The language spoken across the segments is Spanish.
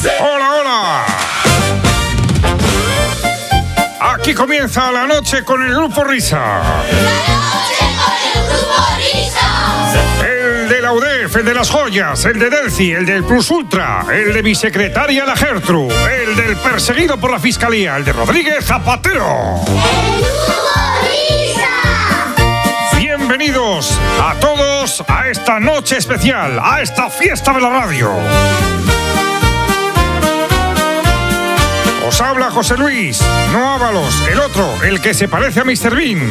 Hola, hola. Aquí comienza la noche con el Grupo Risa. El de la UDEF, el de las joyas, el de Delci, el del Plus Ultra, el de mi secretaria la Gertrude, el del perseguido por la Fiscalía, el de Rodríguez Zapatero. Bienvenidos a todos a esta noche especial, a esta fiesta de la radio. Os habla José Luis, no Ábalos, el otro, el que se parece a Mr. Bean.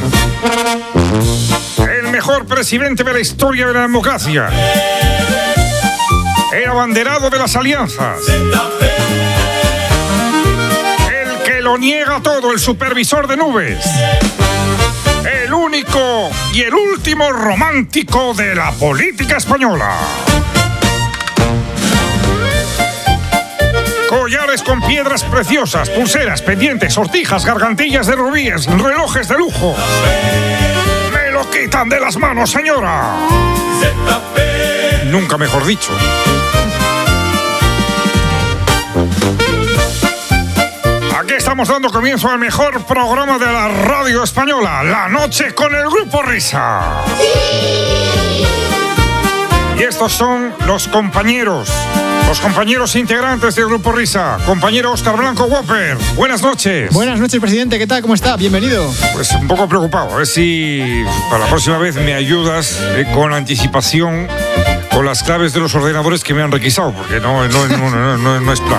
El mejor presidente de la historia de la democracia. El abanderado de las alianzas. El que lo niega todo, el supervisor de nubes. El único y el último romántico de la política española. Collares con piedras preciosas, pulseras, pendientes, sortijas, gargantillas de rubíes, relojes de lujo. ¡Me lo quitan de las manos, señora! Nunca mejor dicho. Aquí estamos dando comienzo al mejor programa de la radio española, La Noche con el Grupo Risa. Y estos son los compañeros integrantes del Grupo Risa. Compañero Óscar Blanco Whopper, buenas noches. Buenas noches, presidente, ¿qué tal? ¿Cómo está? Bienvenido. Pues un poco preocupado, a ver si para la próxima vez me ayudas con anticipación con las claves de los ordenadores que me han requisado, porque no es plan.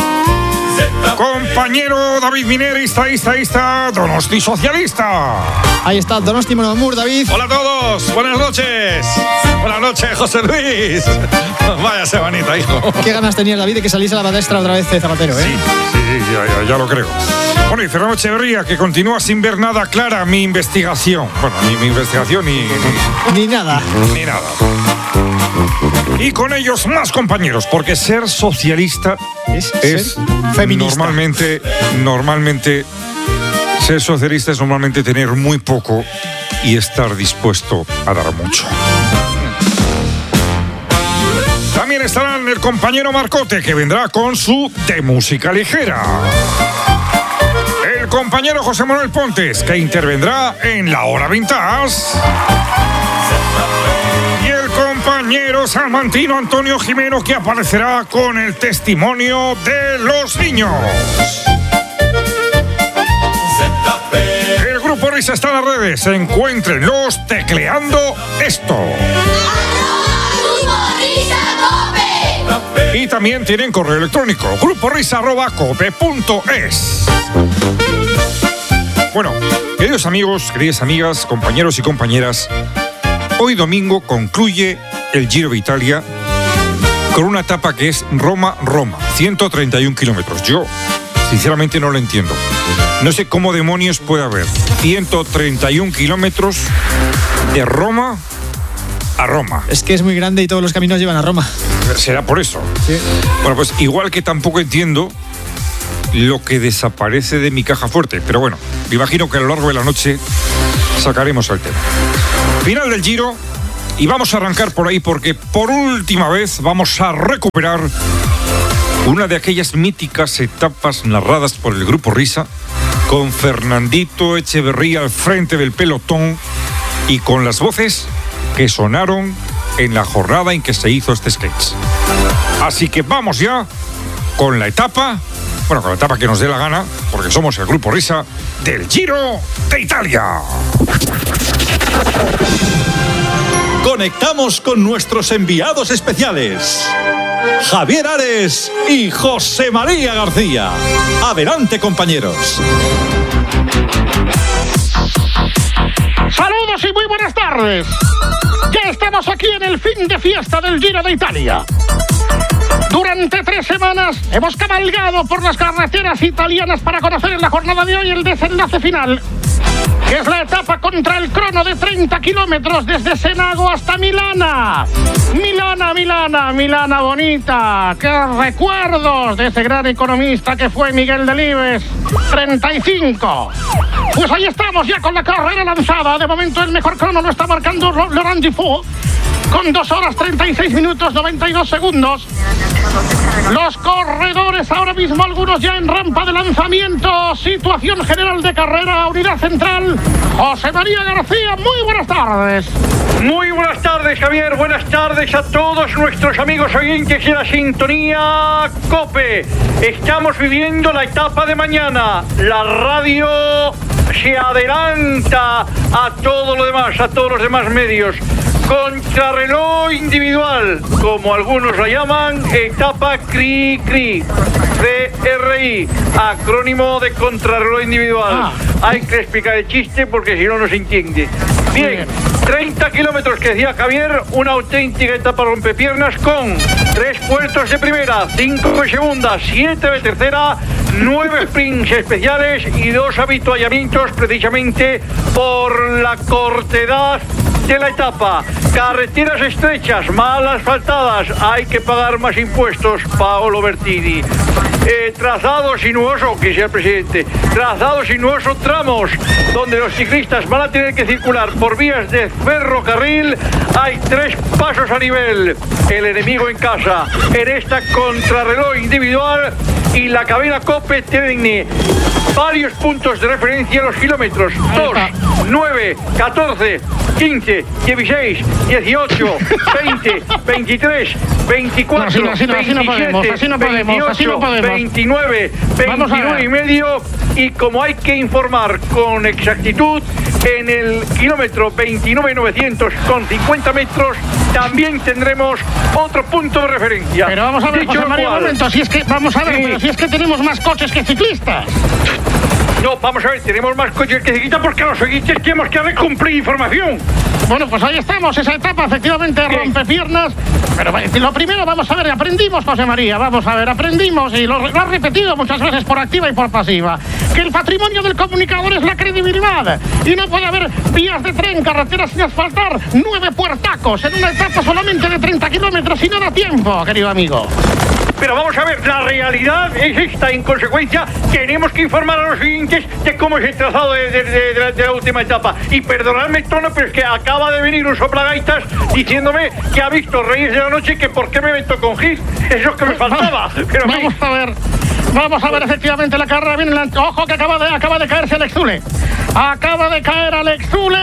Compañero David Miner, estadista, Donosti socialista. Ahí está Donosti Monomur, David. Hola a todos, buenas noches. Buenas noches, José Luis. Vaya semanita, hijo. Qué ganas tenías, David, de que saliese a la palestra otra vez de Zapatero, ¿eh? Sí, ya lo creo. Bueno, y Fernando Echeverría, que continúa sin ver nada clara mi investigación. Bueno, ni mi investigación ni nada. Ni nada. Y con ellos más compañeros, porque ser socialista es feminista. Normalmente ser socialista es normalmente tener muy poco y estar dispuesto a dar mucho. También estarán el compañero Marcote, que vendrá con su de música ligera. El compañero José Manuel Pontes, que intervendrá en la hora vintage. Y el compañero salmantino Antonio Jimeno, que aparecerá con el testimonio de los niños. El Grupo Risa está en las redes. Encuéntrenlos tecleando esto. Y también tienen correo electrónico, gruporisa@cope.es. Bueno, queridos amigos, queridas amigas, compañeros y compañeras, hoy domingo concluye el Giro de Italia con una etapa que es Roma-Roma, 131 kilómetros. Yo, sinceramente, no lo entiendo. No sé cómo demonios puede haber 131 kilómetros de Roma a Roma. Es que es muy grande y todos los caminos llevan a Roma. ¿Será por eso? Sí. Bueno, pues igual que tampoco entiendo lo que desaparece de mi caja fuerte. Pero bueno, me imagino que a lo largo de la noche sacaremos el tema. Final del Giro. Y vamos a arrancar por ahí porque por última vez vamos a recuperar una de aquellas míticas etapas narradas por el Grupo Risa, con Fernandito Echeverría al frente del pelotón y con las voces que sonaron en la jornada en que se hizo este sketch. Así que vamos ya con la etapa que nos dé la gana, porque somos el Grupo Risa del Giro de Italia. Conectamos con nuestros enviados especiales, Javier Ares y José María García. Adelante, compañeros. Saludos y muy buenas tardes. Ya estamos aquí en el fin de fiesta del Giro de Italia. Durante 3 semanas hemos cabalgado por las carreteras italianas para conocer en la jornada de hoy el desenlace final, que es la etapa contra el crono de 30 kilómetros desde Senago hasta Milana. Milana bonita. ¡Qué recuerdos de ese gran economista que fue Miguel Delibes! 35. Pues ahí estamos ya con la carrera lanzada. De momento el mejor crono lo está marcando Laurent Dufaux con 2 horas 36 minutos 92 segundos. Los corredores ahora mismo, algunos ya en rampa de lanzamiento. Situación general de carrera, unidad central. José María García, muy buenas tardes. Muy buenas tardes, Javier. Buenas tardes a todos nuestros amigos oyentes de la sintonía COPE. Estamos viviendo la etapa de mañana. La radio se adelanta a todo lo demás, a todos los demás medios. Contrarreloj individual, como algunos la llaman, etapa CRI, CRI, acrónimo de contrarreloj individual. Hay que explicar el chiste porque si no, no se entiende. Bien, 30 kilómetros que decía Javier, una auténtica etapa rompepiernas con 3 puestos de primera, 5 de segunda, 7 de tercera, 9 sprints especiales y 2 avituallamientos precisamente por la cortedad de la etapa. Carreteras estrechas, mal asfaltadas, hay que pagar más impuestos, Paolo Bertini. Trazado sinuoso, que sea el presidente, trazado sinuoso, tramos donde los ciclistas van a tener que circular por vías de ferrocarril. Hay 3 pasos a nivel, el enemigo en casa, en esta contrarreloj individual, y la cadena COPE tiene varios puntos de referencia en los kilómetros 2, 9, 14, 15, 16, 18, 20, 23, 24, 27, 28, 29, 29 y medio. Y como hay que informar con exactitud, en el kilómetro 29.900 con 50 metros también tendremos otro punto de referencia. Pero vamos a ver, José María, un momento, si es que, vamos a ver, sí. Pero si es que tenemos más coches que ciclistas. No, vamos a ver, tenemos más coches que ciclistas porque a los oyentes tenemos que cumplir información. Bueno, pues ahí estamos, esa etapa efectivamente rompe piernas. Pero lo primero, vamos a ver, aprendimos, José María, vamos a ver, aprendimos, y lo has repetido muchas veces por activa y por pasiva, que el patrimonio del comunicador es la credibilidad. Y no puede haber vías de tren, carreteras sin asfaltar, 9 puertacos en una etapa solamente de 30 kilómetros y no da tiempo, querido amigo. Pero vamos a ver, la realidad es esta. En consecuencia, tenemos que informar a los oyentes de cómo es el trazado de la última etapa. Y perdonadme el tono, pero es que acaba de venir un soplagaitas diciéndome que ha visto Reyes de la Noche y que por qué me meto con Gis. Eso es que me faltaba. Pero vamos a ver efectivamente la carrera. Viene ojo que acaba de caerse Alex Zule. Acaba de caer Alex Zule.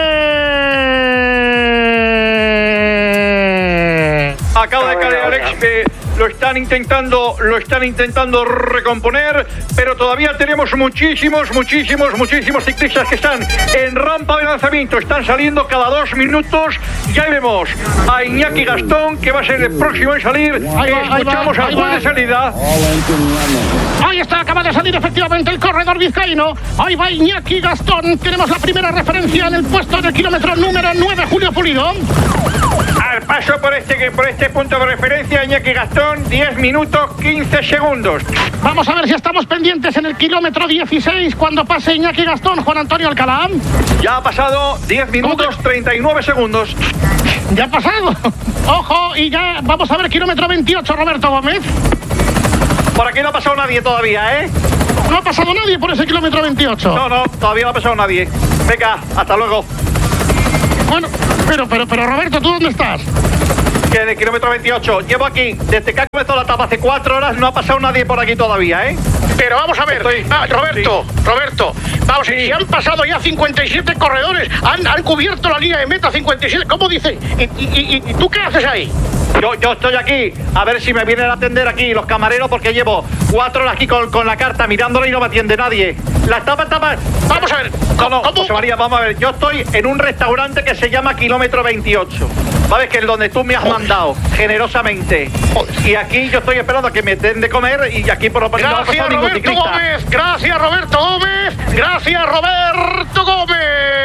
Acaba de caer Alex. Lo están intentando recomponer, pero todavía tenemos muchísimos ciclistas que están en rampa de lanzamiento. Están saliendo cada 2 minutos. Ya vemos a Iñaki Gastón, que va a ser el próximo en salir. Escuchamos al juez de salida. Ahí está, acaba de salir efectivamente el corredor vizcaíno. Ahí va Iñaki Gastón. Tenemos la primera referencia en el puesto del kilómetro número 9, Julio Pulido. Al paso por este punto de referencia, Iñaki Gastón, 10 minutos 15 segundos. Vamos a ver si estamos pendientes en el kilómetro 16 cuando pase Iñaki Gastón, Juan Antonio Alcalá. Ya ha pasado 10 minutos 39 segundos. Ya ha pasado. Ojo, y ya vamos a ver kilómetro 28, Roberto Gómez. Por aquí no ha pasado nadie todavía, ¿eh? No ha pasado nadie por ese kilómetro 28. No, todavía no ha pasado nadie. Venga, hasta luego. Bueno, pero Roberto, ¿tú dónde estás? Que en el kilómetro 28. Llevo aquí, desde que ha comenzado la etapa hace 4 horas, no ha pasado nadie por aquí todavía, ¿eh? Pero vamos a ver, Roberto, vamos, sí. Si han pasado ya 57 corredores, han cubierto la línea de meta 57, ¿cómo dice? ¿Y tú qué haces ahí? Yo estoy aquí, a ver si me vienen a atender aquí los camareros, porque llevo 4 horas aquí con la carta mirándola y no me atiende nadie. La etapa... Vamos a ver, ¿cómo? José María, vamos a ver, yo estoy en un restaurante que se llama Kilómetro 28. ¿Sabes? Que es donde tú me has mandado generosamente. Y aquí yo estoy esperando a que me den de comer y aquí por lo menos no ha pasado ningún ciclista. Gómez, gracias Roberto Gómez.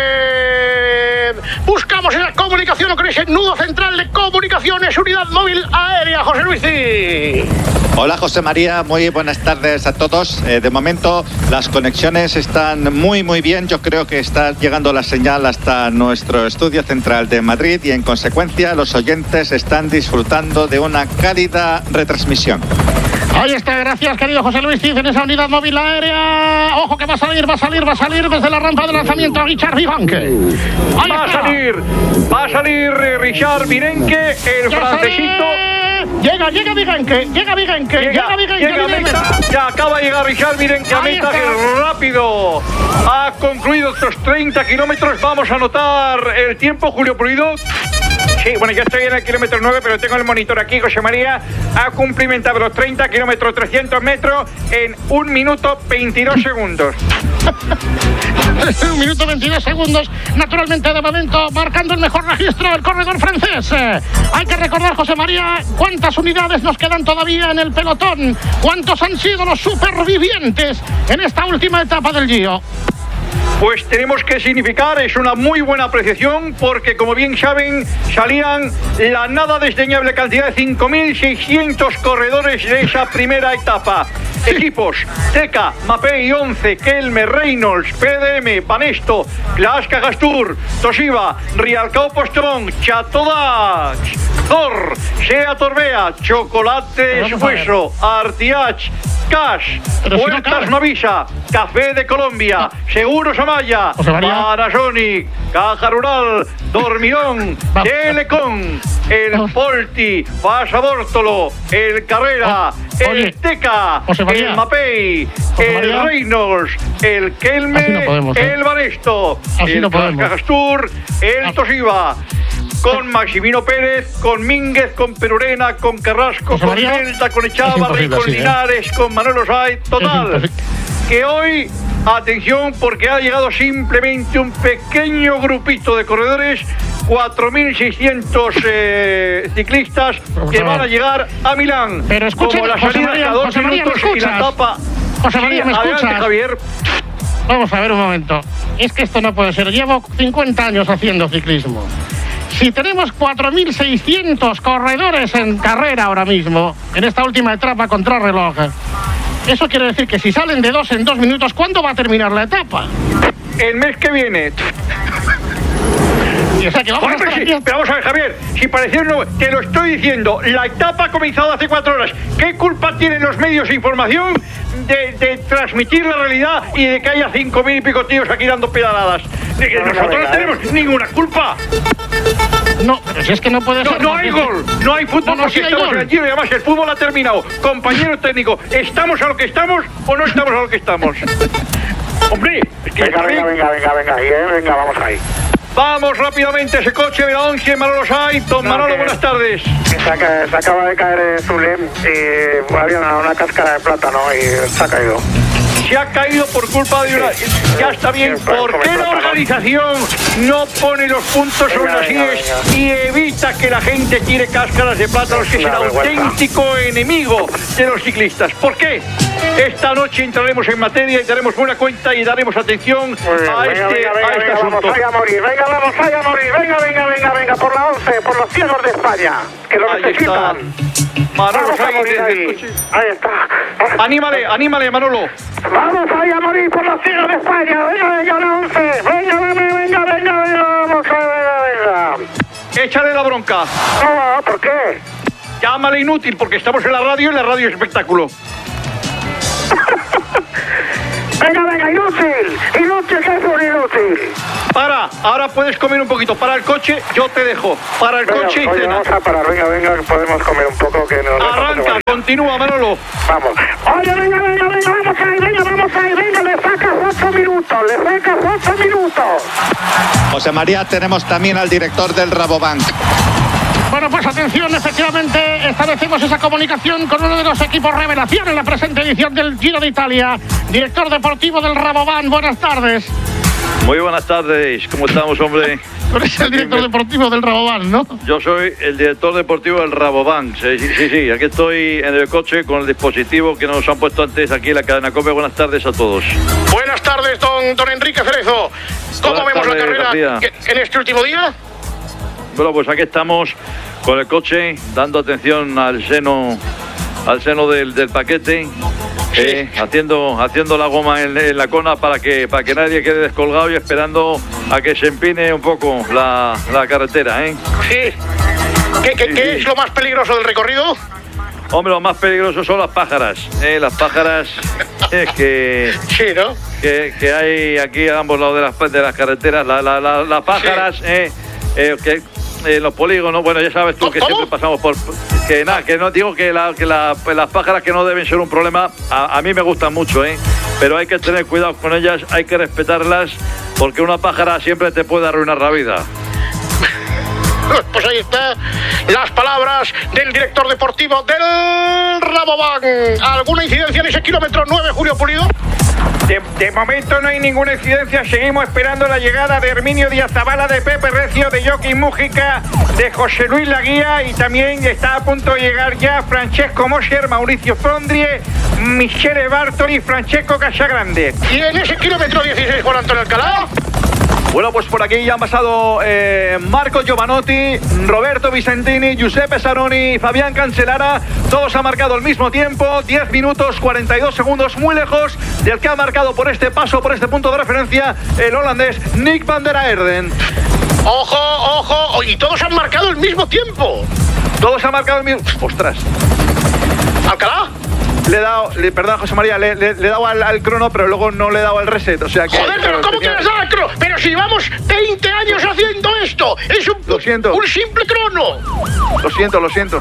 Buscamos en la comunicación, o crees, el nudo central de comunicaciones, unidad móvil aérea, José Luis. Hola José María, muy buenas tardes a todos. De momento las conexiones están muy bien. Yo creo que está llegando la señal hasta nuestro estudio central de Madrid y en consecuencia los oyentes están disfrutando de una cálida retransmisión. Ahí está, gracias querido José Luis Cid en esa unidad móvil aérea. Ojo que va a salir desde la rampa de lanzamiento a Richard Vivanque. Va a salir Richard Vivanque, el francesito. Llega Vigenque. Llega a meta. Ya acaba de llegar Richard Vigenque a meta, que rápido ha concluido estos 30 kilómetros. Vamos a anotar el tiempo, Julio Pulido. Sí, bueno, ya estoy en el kilómetro 9, pero tengo el monitor aquí. José María ha cumplimentado los 30 kilómetros, 300 metros en 1 minuto 22 segundos. 1 minuto 22 segundos, naturalmente de momento marcando el mejor registro del corredor francés. Hay que recordar, José María, cuántas unidades nos quedan todavía en el pelotón, cuántos han sido los supervivientes en esta última etapa del Giro. Pues tenemos que significar, es una muy buena apreciación, porque como bien saben, salían la nada desdeñable cantidad de 5.600 corredores de esa primera etapa. Equipos: Teca, Mapei, 11, Kelme, Reynolds, PDM, Banesto, Glaasca Gastur, Toshiba, Rialcao Postón, Chatodax, Zor, Sea Torbea, Chocolate Sueso, Artiach, Cash, Huertas Novisa, Café de Colombia, Seguros Amaya, Panasonic, Caja Rural, Dormirón, Telecom, el Polti, Fasa Bórtolo, el Carrera, el Teca, el Mapei, el Reynolds, el Kelme, el Banesto, el Castur, el Toshiba, con Maximino Pérez, con Mínguez, con Perurena, con Carrasco, con Delta, con Echavarri, con Linares, con Manuel Osay. Total, que hoy, atención, porque ha llegado simplemente un pequeño grupito de corredores, 4.600 ciclistas que van a llegar a Milán. Pero escuchen, como la salida a 2 minutos y la etapa. José María, ¿me escuchas? Adelante, Javier. Vamos a ver un momento. Es que esto no puede ser. Llevo 50 años haciendo ciclismo. Si tenemos 4.600 corredores en carrera ahora mismo, en esta última etapa contrarreloj, eso quiere decir que si salen de 2 en 2 minutos, ¿cuándo va a terminar la etapa? El mes que viene. Y o sea que vamos a estar aquí. Pero vamos a ver, Javier, si pareciera te lo estoy diciendo, la etapa ha comenzado hace 4 horas. ¿Qué culpa tienen los medios de información de transmitir la realidad y de que haya 5.000 y pico tíos aquí dando pedaladas? Nosotros no tenemos ninguna culpa. No, pero si es que no puede ser. No hay gol, no hay fútbol, porque estamos en el Giro y además el fútbol ha terminado. Compañero técnico, ¿estamos a lo que estamos o no estamos a lo que estamos? Hombre, es que venga, vamos ahí. Vamos rápidamente ese coche de la 11, Manolo Osay. Don Manolo, buenas tardes. Se acaba de caer Zulem y había una cáscara de plátano y se ha caído. Se ha caído por culpa de una... Ya está bien. ¿Por qué la organización no pone los puntos sobre las IES y evita que la gente tire cáscaras de plátanos, que es el auténtico enemigo de los ciclistas? ¿Por qué? Esta noche entraremos en materia y daremos buena cuenta y daremos atención a este asunto. Vamos a morir, venga, por la 11, por los ciegos de España, que lo necesitan. Manolo, ahí está. Anímale, Manolo. Vamos ahí a morir por los ciegos de España. Venga, la 11. Venga, vamos, venga. Échale la bronca. No, ¿por qué? Llámale inútil, porque estamos en la radio y la radio es espectáculo. Venga, inútil, que es un inútil. Ahora puedes comer un poquito. Para el coche, yo te dejo. Para el coche y cena. Vamos a parar, venga, podemos comer un poco, que nos... Arranca, continúa, Manolo. Vamos. Oye, venga, vamos ahí, le sacas 8 minutos. José María, tenemos también al director del Rabobank. Bueno, pues atención, efectivamente establecemos esa comunicación con uno de los equipos revelación en la presente edición del Giro de Italia. Director deportivo del Rabobank, buenas tardes. Muy buenas tardes, ¿cómo estamos, hombre? Tú eres el director deportivo del Rabobank, ¿no? Yo soy el director deportivo del Rabobank, sí, aquí estoy en el coche con el dispositivo que nos han puesto antes aquí en la cadena COPE. Buenas tardes a todos. Buenas tardes, don Enrique Cerezo. ¿Cómo vemos la carrera García en este último día? Bueno, pues aquí estamos con el coche, dando atención al seno del paquete, haciendo la goma en la cona para que nadie quede descolgado y esperando a que se empine un poco la carretera, ¿eh? Sí. ¿Qué es lo más peligroso del recorrido? Hombre, lo más peligroso son las pájaras, las pájaras que... Sí, ¿no? Que hay aquí a ambos lados de las carreteras, las pájaras, sí. Que en los polígonos. Bueno, ya sabes tú que ¿Cómo? siempre pasamos por... Que nada, que no digo que las pájaras que no deben ser un problema, a mí me gustan mucho, pero hay que tener cuidado con ellas, hay que respetarlas, porque una pájara siempre te puede arruinar la vida. Pues ahí está las palabras del director deportivo del Rabobank. ¿Alguna incidencia en ese kilómetro 9, Julio Pulido? De momento no hay ninguna incidencia. Seguimos esperando la llegada de Herminio Díaz Zabala, de Pepe Recio, de Joaquín Mújica, de José Luis Laguía, y también está a punto de llegar ya Francesco Mosher, Mauricio Fondrie, Michele Bartoli y Francesco Casagrande. ¿Y en ese kilómetro 16, Juan Antonio Alcalá? Bueno, pues por aquí ya han pasado Marco Giovanotti, Roberto Vicentini, Giuseppe Saroni, Fabián Cancellara. Todos han marcado al mismo tiempo, 10 minutos 42 segundos, muy lejos del que ha marcado por este paso, por este punto de referencia, el holandés Nick van der Aerden. Ojo, y todos han marcado el mismo tiempo. Todos han marcado el mismo... ¡Ostras! ¿Alcalá? Le he dado, perdón, José María, le he dado al crono, pero luego no le he dado al reset, o sea que... Joder, pero ¿cómo que le has dado al crono? Pero si llevamos 20 años haciendo esto, es Lo siento. un simple crono. Lo siento.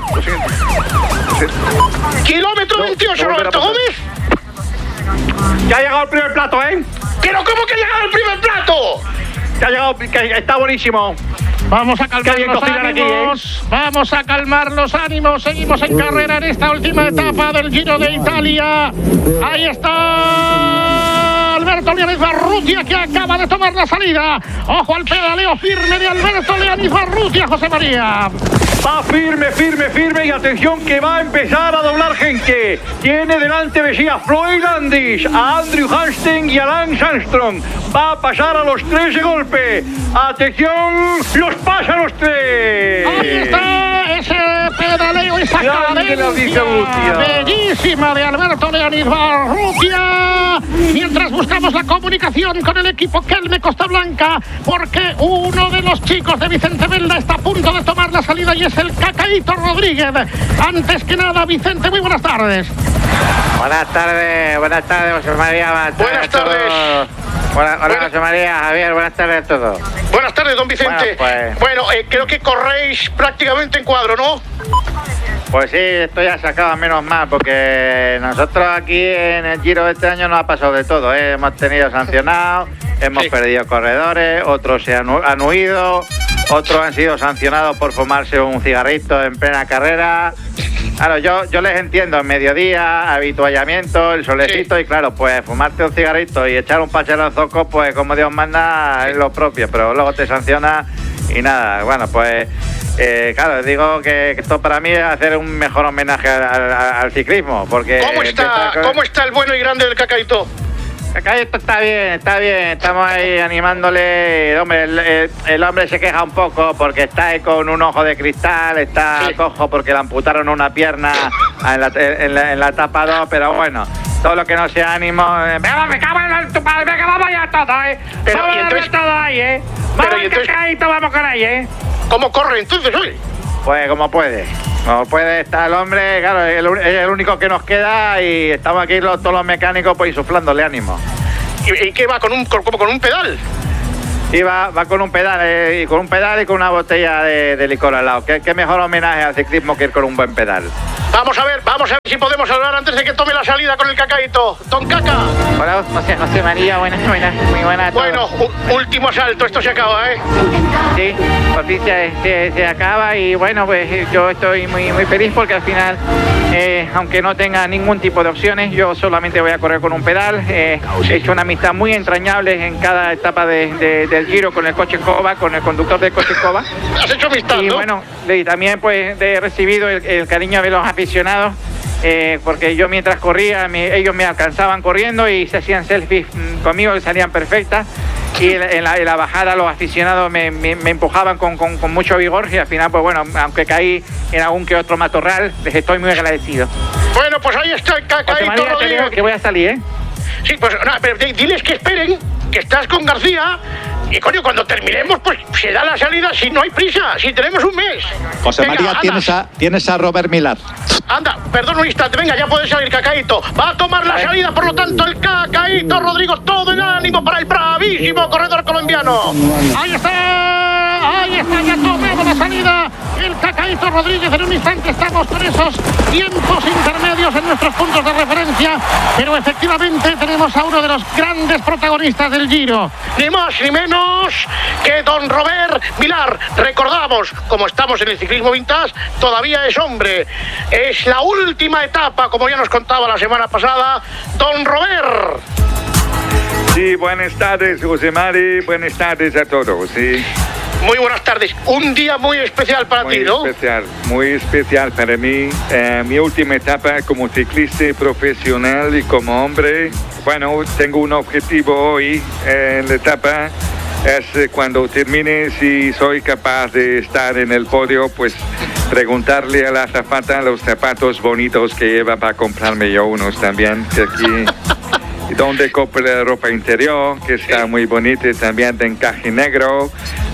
Kilómetro 28, Roberto Gómez. Ya ha llegado el primer plato, ¿Pero cómo que ha llegado el primer plato? Ya ha llegado, que está buenísimo. Vamos a calmar bien los cocinar aquí, ánimos. Vamos a calmar los ánimos. Seguimos en carrera en esta última etapa del Giro de Italia. Ahí está Alberto Leonis Barrutia, que acaba de tomar la salida. Ojo al pedaleo firme de Alberto Leonis Barrutia, José María. Va firme y atención que va a empezar a doblar gente. Tiene delante de sí a Floyd Landis, a Andrew Hansen y a Lance Armstrong. Va a pasar a los tres de golpe. Atención, los pasa a los tres. Ahí está ese pedaleo, esa cadencia bellísima de Alberto Leonis Barrutia. Mientras buscamos la comunicación con el equipo Kelme Costa Blanca, porque uno de los chicos de Vicente Velda está a punto de tomar la salida y es el Cacaíto Rodríguez. Antes que nada, Vicente, muy buenas tardes. Buenas tardes, José María. Buenas tardes. Hola, José María, Javier, buenas tardes a todos. Buenas tardes, don Vicente. Bueno, creo que corréis prácticamente en cuadro, ¿no? Pues sí, esto ya se acaba menos mal, porque nosotros aquí en el Giro de este año nos ha pasado de todo, ¿eh? Hemos tenido sancionados, hemos perdido corredores, otros se han huido, otros han sido sancionados por fumarse un cigarrito en plena carrera. Claro, yo les entiendo, en mediodía, habituallamiento, el solecito, y claro, pues fumarte un cigarrito y echar un pachero al zoco, pues como Dios manda, es lo propio, pero luego te sanciona y nada. Bueno, pues claro, digo que esto para mí es hacer un mejor homenaje al ciclismo, porque... ¿Cómo está el bueno y grande del Cacaíto? Cacaíto está bien, estamos ahí animándole. El hombre se queja un poco porque está ahí con un ojo de cristal, está cojo porque le amputaron una pierna en la etapa 2, pero bueno, todo lo que no sea ánimo... me cago en tu padre, venga, vamos ya todo, Pero, vamos y entonces, todo ahí, Vamos, Cacaíto, vamos con ahí, ¿Cómo corre entonces hoy? Pues como puede. Como puede estar el hombre, claro, es el único que nos queda y estamos aquí todos los mecánicos pues insuflándole ánimo. ¿Y qué va? ¿Como con un pedal? Sí, va con un pedal, y con una botella de licor al lado. ¿Qué mejor homenaje al ciclismo que ir con un buen pedal? Vamos a ver si podemos hablar antes de que tome la salida con el Cacaíto. Don Caca. Hola, José María, muy buenas. Bueno, último asalto, esto se acaba, ¿eh? Sí, por fin se acaba y bueno, pues yo estoy muy feliz porque al final, aunque no tenga ningún tipo de opciones, yo solamente voy a correr con un pedal. He hecho una amistad muy entrañable en cada etapa del Giro con el coche Cova, con el conductor del coche Cova. Has hecho amistad, y ¿no? Bueno, y también pues he recibido el cariño de los aficionados, porque yo mientras corría, ellos me alcanzaban corriendo y se hacían selfies conmigo que salían perfectas. Y en la bajada los aficionados me empujaban con mucho vigor y al final, pues bueno, aunque caí en algún que otro matorral, les estoy muy agradecido. Bueno, pues ahí está el Cacaíto Rodríguez. Que voy a salir, ¿eh? Sí, pues nada, pero diles que esperen, que estás con García. Y coño, cuando terminemos, pues se da la salida si no hay prisa, si tenemos un mes. José Venga, María, tienes a Robert Millar. Anda, perdón un instante, venga, ya puede salir Cacaíto. Va a tomar la salida, por lo tanto, el Cacaíto Rodrigo, todo el ánimo para el bravísimo corredor colombiano. Ahí Ahí está, ya tomado la salida el Cacaíto Rodríguez. En un instante estamos con esos tiempos intermedios en nuestros puntos de referencia, pero efectivamente tenemos a uno de los grandes protagonistas del Giro, ni más ni menos que don Robert Millar. Recordamos, como estamos en el ciclismo vintage, todavía es hombre. Es la última etapa, como ya nos contaba la semana pasada don Robert. Sí, buenas tardes, José Mari. Buenas tardes a todos, sí. Muy buenas tardes. Un día muy especial para ti, ¿no? Muy especial para mí. Mi última etapa como ciclista profesional y como hombre. Bueno, tengo un objetivo hoy en la etapa. Es cuando termine, si soy capaz de estar en el podio, pues preguntarle a la azafata los zapatos bonitos que lleva para comprarme yo unos también, que aquí... donde compro la ropa interior, que está muy bonita, también de encaje negro.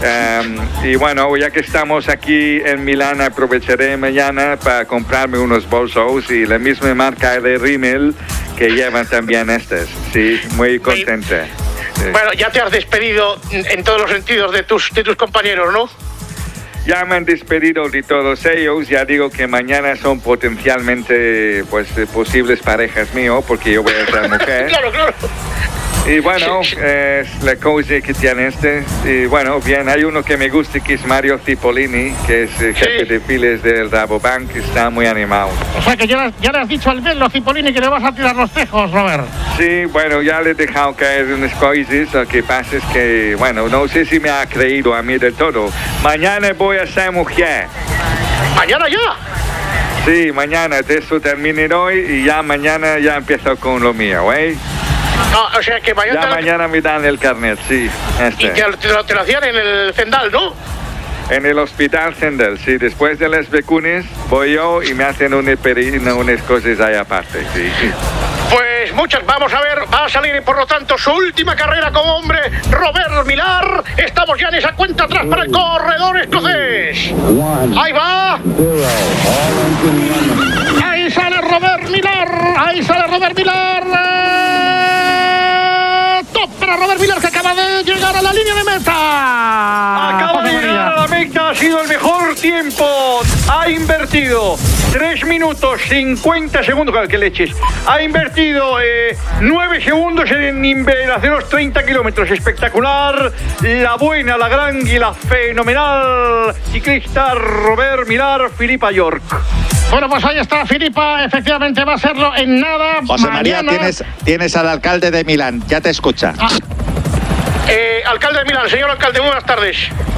Y bueno, ya que estamos aquí en Milán, aprovecharé mañana para comprarme unos bolsos y la misma marca de Rimmel que llevan también estas. Sí, muy contenta. Sí. Bueno, ya te has despedido en todos los sentidos de tus compañeros, ¿no? Ya me han despedido de todos ellos. Ya digo que mañana son potencialmente pues posibles parejas míos, porque yo voy a ser mujer. Claro. Y bueno, es la cosa que tiene y bueno, bien, hay uno que me gusta, que es Mario Cipollini, que es jefe de files del Rabobank, que está muy animado. O sea que ya le has dicho al Bello Cipollini que le vas a tirar los tejos, Robert. Sí, bueno, ya le he dejado caer unas cosas. Lo que pasa es que, bueno, no sé si me ha creído a mí del todo. Mañana voy a ser mujer. ¿Mañana ya? Sí, mañana, de eso termine hoy y ya mañana ya empiezo con lo mío, ¿eh? No, o sea que mañana... Ya mañana me dan el carnet, sí. Y te lo hacían en el Zendal, ¿no? En el hospital Zendal, sí. Después de las vacunas voy yo y me hacen unas cosas ahí aparte, sí. Pues vamos a ver, va a salir por lo tanto su última carrera como hombre, Robert Millar. Estamos ya en esa cuenta atrás para el corredor escocés. Ahí va. Ahí sale Robert Millar. Top para Robert Millar, que acaba de llegar a la línea de meta. Acaba de llegar a la meta, ha sido el mejor tiempo. Ha invertido 3 minutos 50 segundos, ¿qué leches? Ha invertido 9 segundos en hacer los 30 kilómetros. Espectacular. La buena, la gran y la fenomenal ciclista Robert Millar, Philippa York. Bueno, pues ahí está Philippa, efectivamente va a serlo en nada. José mañana. María, tienes al alcalde de Milán, ya te escucha. Alcalde de Milán, señor alcalde, muy buenas tardes.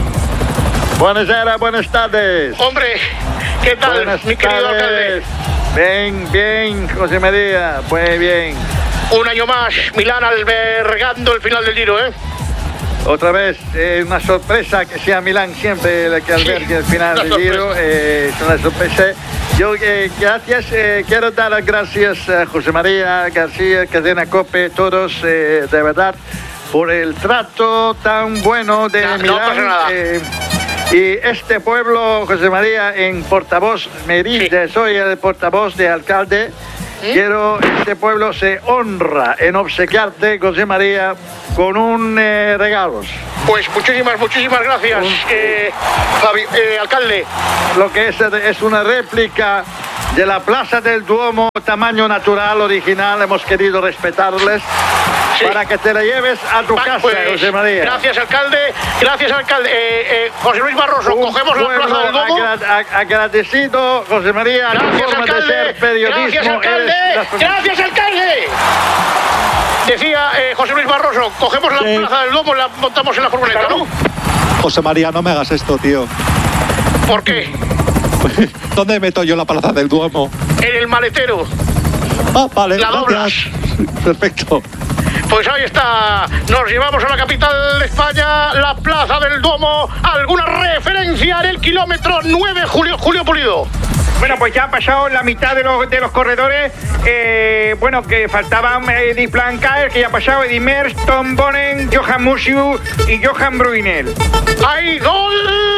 Buenas tardes. Hombre, ¿qué tal, mi querido alcalde? Bien, José María, muy bien. Un año más, Milán albergando el final del Giro, ¿eh? Otra vez, una sorpresa que sea Milán siempre la que albergue el final del Giro. Es una sorpresa. Yo, gracias, quiero dar las gracias a José María García, Cadena COPE, todos, de verdad, por el trato tan bueno de Milán. No pasa nada. Y este pueblo, José María, en portavoz, me dice, soy el portavoz de alcalde. Quiero, este pueblo se honra en obsequiarte, José María, con un regalo. Pues muchísimas gracias, alcalde. Lo que es una réplica de la Plaza del Duomo, tamaño natural, original. Hemos querido respetarles para que te la lleves a tu casa, pues, José María. Gracias, alcalde. José Luis Barroso, cogemos la Plaza del Duomo. Agradecido, José María. Gracias, alcalde. De ser periodismo. Gracias, alcalde. Decía José Luis Barroso, cogemos la Plaza del Duomo y la montamos en la furgoneta, ¿no? José María, no me hagas esto, tío. ¿Por qué? ¿Dónde meto yo la Plaza del Duomo? En el maletero. Ah, vale. La doblas. Perfecto. Pues ahí está, nos llevamos a la capital de España, la Plaza del Duomo. ¿Alguna referencia en el kilómetro 9, Julio Pulido? Bueno, pues ya han pasado la mitad de los corredores. Bueno, que faltaban Eddy Plancar, que ya ha pasado Eddy Merckx, Tom Bonen, Johan Musiu y Johan Bruyneel. ¡Hay gol!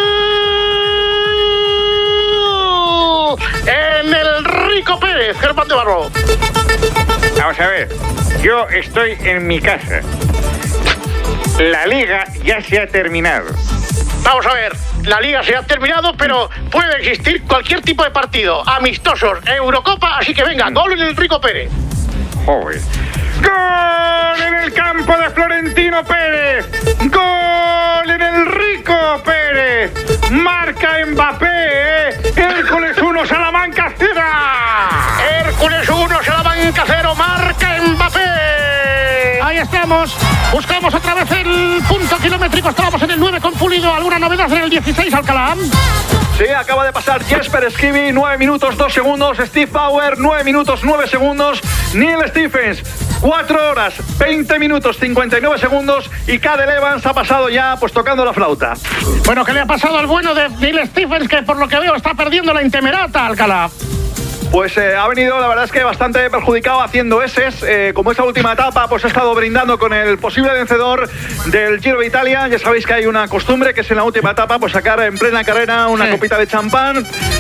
En el Rico Pérez, Germán de Barro. Vamos a ver, yo estoy en mi casa. La liga ya se ha terminado. Vamos a ver, la liga se ha terminado, pero puede existir cualquier tipo de partido. Amistosos, Eurocopa, así que venga, gol en el Rico Pérez. Joder. ¡Gol en el campo de Florentino Pérez! ¡Gol en el Rico Pérez! ¡Marca Mbappé! ¡Hércules 1, Salamanca 0! ¡Hércules 1, Salamanca 0! ¡Marca Mbappé! Ahí estamos. Buscamos otra vez el punto kilométrico. Estábamos en el 9 con Pulido. ¿Alguna novedad en el 16, Alcalá? Sí, acaba de pasar Jesper Skibby, 9 minutos 2 segundos. Steve Bauer, 9 minutos 9 segundos. Neil Stephens, 4 horas 20 minutos 59 segundos. Y Cadel Evans ha pasado ya pues tocando la flauta. Bueno, ¿qué le ha pasado al bueno de Neil Stephens, que por lo que veo está perdiendo la Intemerata, Alcalá? Pues ha venido, la verdad es que bastante perjudicado haciendo eses. Como esta última etapa, pues ha estado brindando con el posible vencedor del Giro de Italia. Ya sabéis que hay una costumbre que es en la última etapa, pues sacar en plena carrera una copita de champán,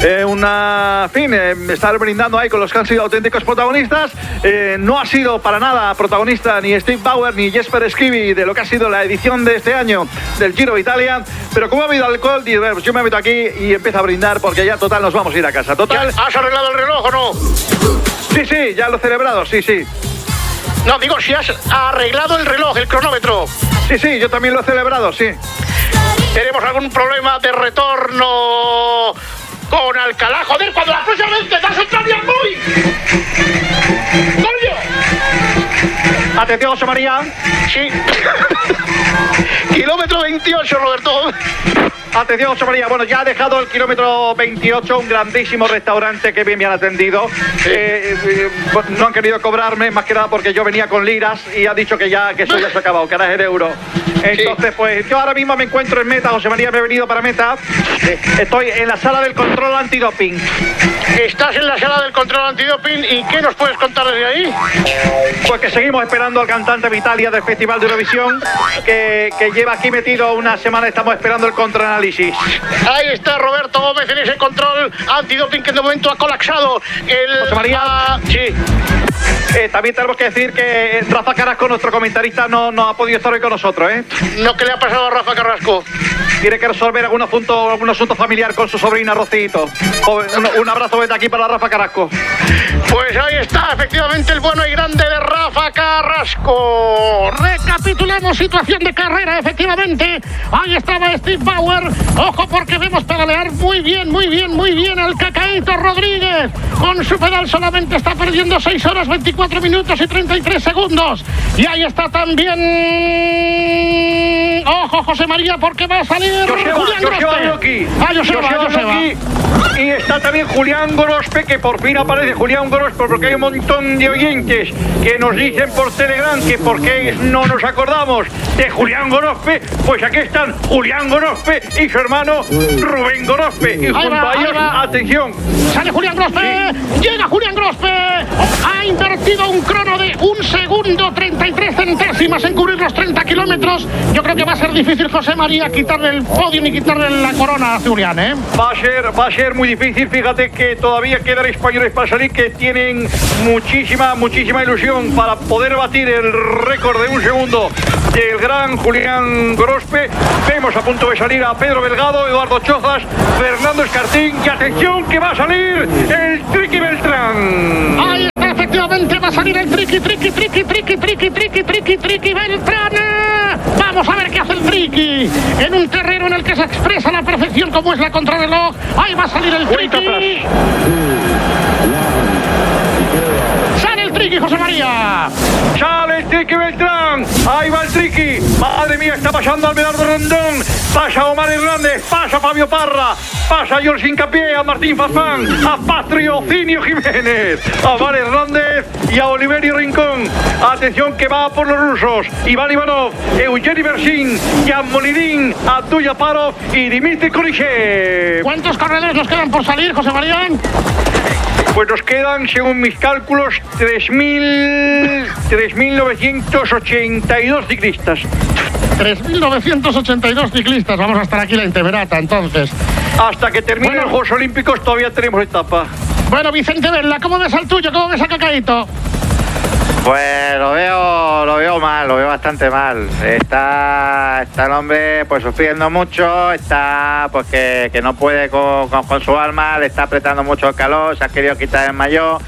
estar brindando ahí con los que han sido auténticos protagonistas. No ha sido para nada protagonista ni Steve Bauer ni Jesper Skibby de lo que ha sido la edición de este año del Giro de Italia. Pero como ha habido alcohol, pues yo me meto aquí y empiezo a brindar porque ya total nos vamos a ir a casa. Total. ¿Has arreglado el reloj o no? Sí, ya lo he celebrado, sí. No, digo, si has arreglado el reloj, el cronómetro. Sí, yo también lo he celebrado, sí. ¿Tenemos algún problema de retorno con Alcalá? Joder, cuando la próxima vez te das otra vía muy... ¡Coño! Atención, José María. Sí. Kilómetro 28, Roberto. Atención, José María. Bueno, ya ha dejado el kilómetro 28, un grandísimo restaurante que bien me han atendido. No han querido cobrarme, más que nada porque yo venía con liras y ha dicho que eso ya se ha acabado, que ahora es el euro. Entonces, pues yo ahora mismo me encuentro en meta, José María, me he venido para meta. Estoy en la sala del control antidoping. Estás en la sala del control antidoping, ¿y qué nos puedes contar desde ahí? Pues que seguimos esperando al cantante Vitalia del Festival de Eurovisión, que lleva aquí metido una semana, estamos esperando el contraanálisis. Ahí está Roberto Gómez en ese control antidoping que de momento ha colapsado. José María. Sí. También tenemos que decir que Rafa Carrasco, nuestro comentarista, no ha podido estar hoy con nosotros, ¿eh? No, ¿qué le ha pasado a Rafa Carrasco? Tiene que resolver algún asunto familiar con su sobrina Rocito. Un abrazo desde aquí para Rafa Carrasco. Pues ahí está, efectivamente, el bueno y grande de Rafa Carrasco. Recapitulamos situación de carrera, efectivamente. Ahí estaba Steve Bauer. Ojo, porque vemos pedalear muy bien al Cacaíto Rodríguez. Con su pedal solamente está perdiendo 6 horas, 24 minutos y 33 segundos. Y ahí está también... Ojo, José María, porque va a salir Joseba Loki. Y está también Julián Gorospe, que por fin aparece Julián Gorospe, porque hay un montón de oyentes que nos dicen por Telegram que por qué no nos acordamos de Julián Gorospe. Pues aquí están Julián Gorospe y su hermano Rubén Gorospe. Y junto a ellos, atención. Sale Julián Gorospe, llega Julián Gorospe. Ha invertido un crono de 1 segundo 33 centésimas en cubrir los 30 kilómetros. Yo creo que va a ser difícil, José María, quitarle el podio y quitarle la corona a Julián, ¿eh? Va a ser muy difícil. Fíjate que todavía quedan españoles para salir que tienen muchísima ilusión para poder batir el récord de 1 segundo del gran Julián Gorospe. Vemos a punto de salir a Pedro Delgado, Eduardo Chozas, Fernando Escartín y atención que va a salir el Triqui Beltrán. Ahí está, efectivamente va a salir el Triqui Beltrán. Vamos a ver qué hace el Triqui en un terreno en el que se expresa a la perfección como es la contrarreloj. Ahí va a salir el Triqui. Sale el Triqui, José María. Sale el Triqui Beltrán. Ahí va el Triqui. Madre mía, está pasando Almedardo Rondón. Pasa Omar Hernández. Pasa Fabio Parra. Pasa George Hincapié, a Martín Fazán, a Patriocinio Jiménez, a Omar Hernández y a Oliverio Rincón. Atención que va por los rusos. Iván Ivanov, Eugeni Bersin, Jan Molidín, Abdul Yaparov y Dimitri Korishev. ¿Cuántos corredores nos quedan por salir, José María? Pues nos quedan, según mis cálculos, 3.982 ciclistas. 3.982 ciclistas. Vamos a estar aquí la Intemerata, entonces. Hasta que terminen los Juegos Olímpicos todavía tenemos etapa. Bueno, Vicente Vela, ¿cómo ves al tuyo? ¿Cómo ves a Cacaíto? Pues lo veo mal, lo veo bastante mal. Está el hombre pues sufriendo mucho, está pues que no puede con su alma, le está apretando mucho el calor, se ha querido quitar el maillot.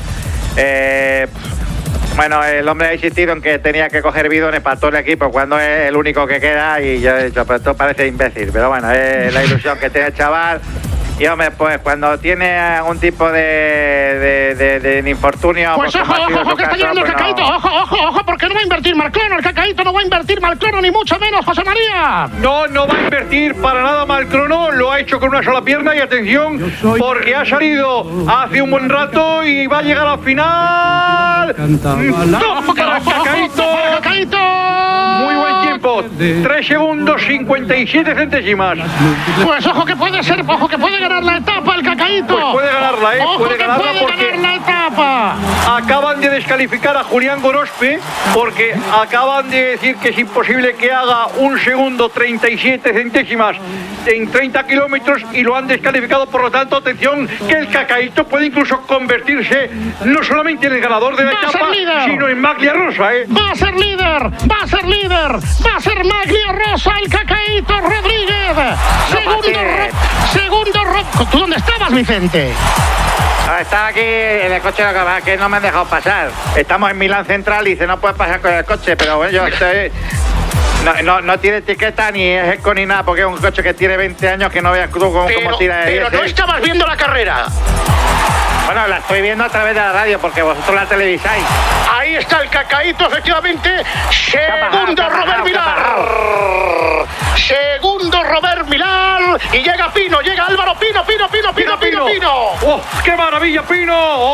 Bueno, el hombre ha insistido en que tenía que coger bidones para todo el equipo cuando es el único que queda y yo he dicho, pues esto parece imbécil, pero bueno, es la ilusión que tiene el chaval. Y hombre, pues cuando tiene algún tipo de infortunio... Pues ojo, que está llegando el Cacaíto. Ojo, porque no va a invertir Malcrono. El Cacaíto no va a invertir Malcrono, ni mucho menos, José María. No va a invertir para nada Malcrono. Lo ha hecho con una sola pierna y atención, porque ha salido hace un buen rato y va a llegar al final. ¡No, para Cacaíto! Muy buen tiempo. 3 segundos 57 centésimas. Pues ojo que puede ganar la etapa el Cacaíto. Pues puede ganarla, Puede ganar la etapa. Acaban de descalificar a Julián Gorospe porque acaban de decir que es imposible que haga 1 segundo 37 centésimas en 30 kilómetros y lo han descalificado. Por lo tanto, atención, que el Cacaíto puede incluso convertirse no solamente en el ganador de la etapa, sino en Maglia Rosa. Va a ser líder. Va a ser Maglia Rosa el Cacaíto Rodríguez. Segundo Rob. ¿Tú dónde estabas, Vicente? Estaba aquí en el coche que no me han dejado pasar. Estamos en Milán Central y dice no puedes pasar con el coche, pero bueno, yo estoy... No tiene etiqueta ni es eco ni nada, porque es un coche que tiene 20 años que no veas tú cómo tira de 10. Pero no estabas viendo la carrera. Bueno, la estoy viendo a través de la radio porque vosotros la televisáis. Ahí está el Cacaíto, efectivamente. Segundo Robert Millar. Segundo Robert Millar. Y llega Pino, llega Álvaro Pino. ¡Oh, qué maravilla, Pino!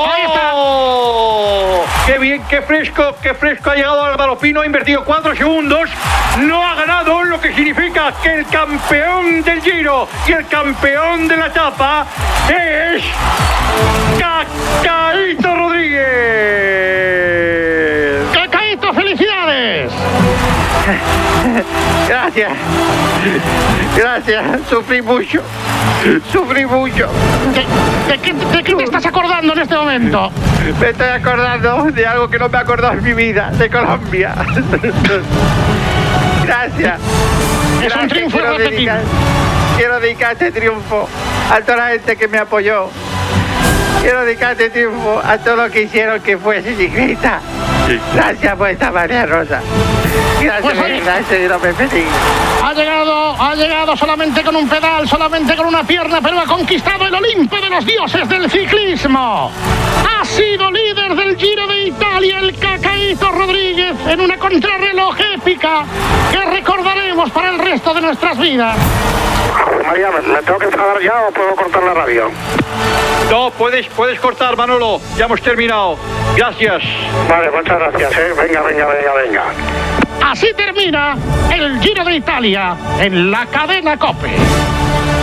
¡Oh! ¡Qué bien, qué fresco ha llegado Álvaro Pino! Ha invertido 4 segundos. No ha ganado, lo que significa que el campeón del Giro y el campeón de la etapa es... Cacaíto Rodríguez. Cacaíto, felicidades. Gracias, sufrí mucho. ¿De qué te estás acordando en este momento? Me estoy acordando de algo que no me he acordado en mi vida, de Colombia. Gracias. Es un triunfo repetido. Quiero dedicar este triunfo a toda la gente que me apoyó. Quiero dedicar este triunfo a todo lo que hicieron que fuese ciclista. Gracias por esta María Rosa. Gracias, Dios me bendiga. Ha llegado solamente con un pedal, solamente con una pierna, pero ha conquistado el Olimpo de los dioses del ciclismo. Ha sido líder del Giro de Italia el Cacaíto Rodríguez en una contrarreloj épica que recordaremos para el resto de nuestras vidas. María, ¿me tengo que enfadar ya o puedo cortar la radio? No, puedes cortar, Manolo. Ya hemos terminado. Gracias. Vale, muchas gracias. Venga. Así termina el Giro de Italia en la cadena COPE.